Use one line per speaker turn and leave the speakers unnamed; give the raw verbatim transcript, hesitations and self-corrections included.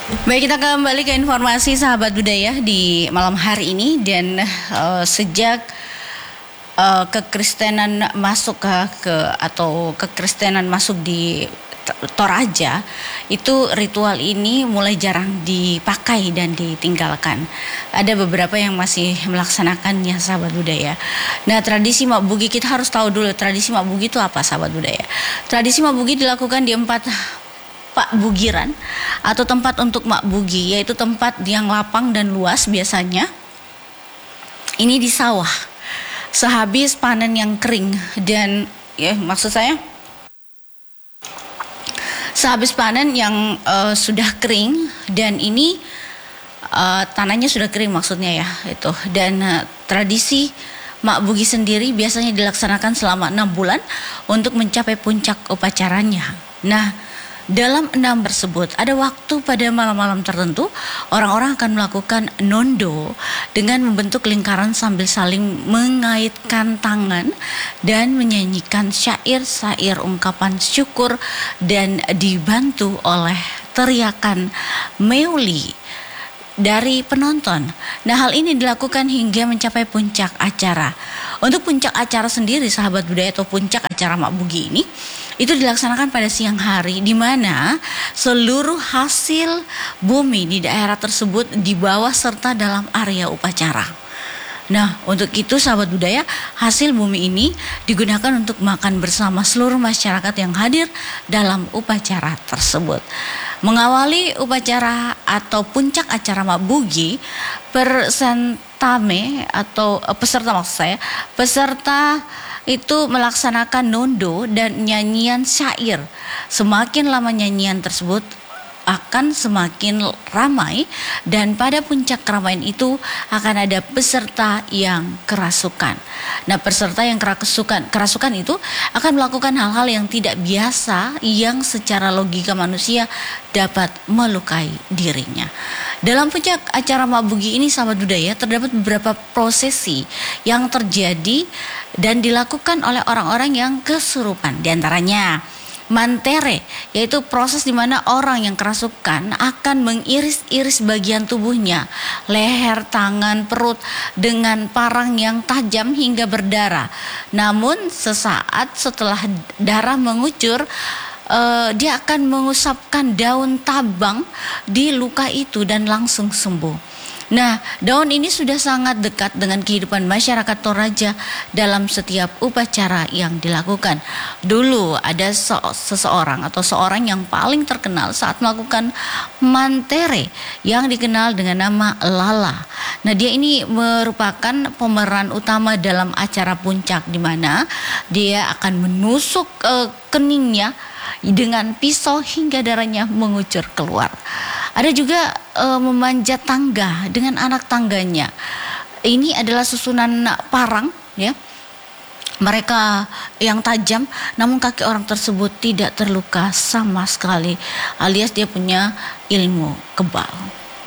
Baik, kita kembali ke informasi sahabat budaya di malam hari ini. Dan uh, sejak uh, kekristenan masuk ke, ke atau kekristenan masuk di Toraja, itu ritual ini mulai jarang dipakai dan ditinggalkan. Ada beberapa yang masih melaksanakannya sahabat budaya. Nah, tradisi Mak Bugi, kita harus tahu dulu tradisi Mak Bugi itu apa sahabat budaya. Tradisi Mak Bugi dilakukan di empat Pak Bugiran atau tempat untuk Mak Bugi, yaitu tempat yang lapang dan luas biasanya. Ini di sawah sehabis panen yang kering, dan ya maksud saya sehabis panen yang uh, sudah kering, dan ini uh, tanahnya sudah kering maksudnya ya itu. Dan uh, tradisi Mak Bugi sendiri biasanya dilaksanakan selama enam bulan untuk mencapai puncak upacaranya. Nah, dalam enam tersebut ada waktu pada malam-malam tertentu orang-orang akan melakukan nondo dengan membentuk lingkaran sambil saling mengaitkan tangan dan menyanyikan syair-syair ungkapan syukur dan dibantu oleh teriakan meuli dari penonton. Nah, hal ini dilakukan hingga mencapai puncak acara. Untuk puncak acara sendiri sahabat budaya atau puncak acara Mak Bugi ini itu dilaksanakan pada siang hari, di mana seluruh hasil bumi di daerah tersebut dibawa serta dalam area upacara. Nah, untuk itu sahabat budaya, hasil bumi ini digunakan untuk makan bersama seluruh masyarakat yang hadir dalam upacara tersebut. Mengawali upacara atau puncak acara Mak Bugi, persentame atau eh, peserta maksud saya, peserta itu melaksanakan nondo dan nyanyian syair. Semakin lama nyanyian tersebut akan semakin ramai, dan pada puncak keramaian itu akan ada peserta yang kerasukan. Nah, peserta yang kerasukan, kerasukan itu akan melakukan hal-hal yang tidak biasa yang secara logika manusia dapat melukai dirinya. Dalam puncak acara Mak Bugi ini sahabat budaya, terdapat beberapa prosesi yang terjadi dan dilakukan oleh orang-orang yang kesurupan. Di antaranya mantere, yaitu proses di mana orang yang kerasukan akan mengiris-iris bagian tubuhnya, leher, tangan, perut dengan parang yang tajam hingga berdarah. Namun sesaat setelah darah mengucur, uh, dia akan mengusapkan daun tabang di luka itu dan langsung sembuh. Nah, daun ini sudah sangat dekat dengan kehidupan masyarakat Toraja dalam setiap upacara yang dilakukan. Dulu ada se- seseorang atau seorang yang paling terkenal saat melakukan mantere yang dikenal dengan nama Lala. Nah, dia ini merupakan pemeran utama dalam acara puncak, di mana dia akan menusuk uh, keningnya dengan pisau hingga darahnya mengucur keluar. Ada juga e, memanjat tangga dengan anak tangganya. Ini adalah susunan parang ya. Mereka yang tajam, namun kaki orang tersebut tidak terluka sama sekali, alias dia punya ilmu kebal.